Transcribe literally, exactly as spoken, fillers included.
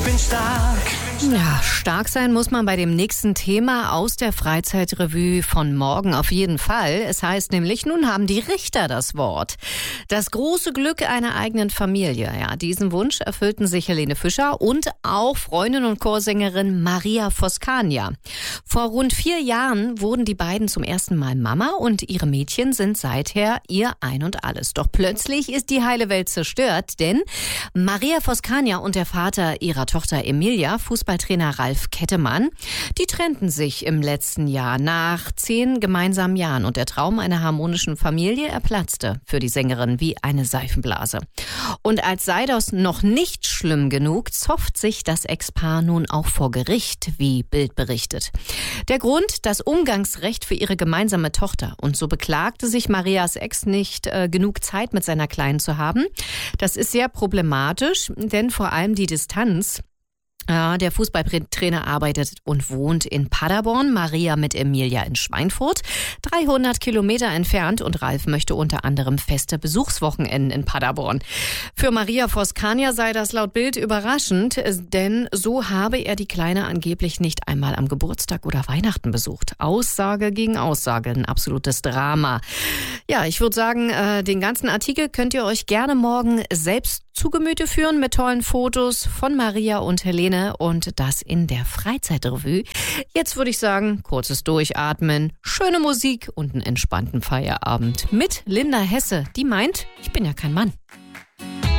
ich bin stark. Ja, stark sein muss man bei dem nächsten Thema aus der Freizeitrevue von morgen auf jeden Fall. Es heißt nämlich, nun haben die Richter das Wort. Das große Glück einer eigenen Familie. Ja, diesen Wunsch erfüllten sich Helene Fischer und auch Freundin und Chorsängerin Maria Foscagna. Vor rund vier Jahren wurden die beiden zum ersten Mal Mama und ihre Mädchen sind seither ihr Ein und Alles. Doch plötzlich ist die heile Welt zerstört, denn Maria Foscagna und der Vater ihrer Tochter Emilia, Fußballtrainer Ralf Kettemann, die trennten sich im letzten Jahr nach zehn gemeinsamen Jahren und der Traum einer harmonischen Familie, er platzte für die Sängerin wie eine Seifenblase. Und als sei das noch nicht schlimm genug, zofft sich das Ex-Paar nun auch vor Gericht, wie Bild berichtet. Der Grund, das Umgangsrecht für ihre gemeinsame Tochter. Und so beklagte sich Marias Ex nicht, äh, genug Zeit mit seiner Kleinen zu haben. Das ist sehr problematisch, denn vor allem die Distanz. Ja, der Fußballtrainer arbeitet und wohnt in Paderborn, Maria mit Emilia in Schweinfurt, dreihundert Kilometer entfernt, und Ralf möchte unter anderem feste Besuchswochenenden in Paderborn. Für Maria Foscagna sei das laut Bild überraschend, denn so habe er die Kleine angeblich nicht einmal am Geburtstag oder Weihnachten besucht. Aussage gegen Aussage, ein absolutes Drama. Ja, ich würde sagen, den ganzen Artikel könnt ihr euch gerne morgen selbst zu Gemüte führen mit tollen Fotos von Maria und Helene und das in der Freizeitrevue. Jetzt würde ich sagen, kurzes Durchatmen, schöne Musik und einen entspannten Feierabend mit Linda Hesse, die meint, ich bin ja kein Mann.